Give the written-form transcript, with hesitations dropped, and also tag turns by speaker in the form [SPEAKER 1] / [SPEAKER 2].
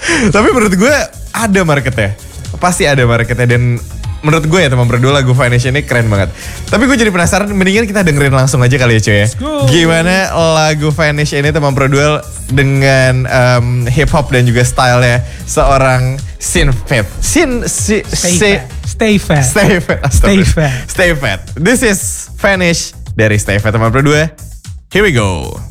[SPEAKER 1] Tapi menurut gue ada marketnya. Pasti ada marketnya dan menurut gue ya teman berdua lagu Vanish ini keren banget. Tapi gue jadi penasaran, mendingan kita dengerin langsung aja kali ya cuy ya. Gimana lagu Vanish ini teman berdua dengan hip hop dan juga stylenya seorang Synfat. Stay Fat. This is Vanish dari Stay Fat teman berdua. Here we go.